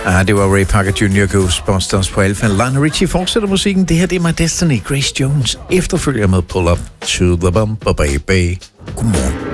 Det var Ray Parker Jr. Ghostbusters på Alpha. Lionel Richie fortsætter musikken. Det her, det er My Destiny. Grace Jones efterfølger med Pull Up to the Bumper Baby. Godmorgen.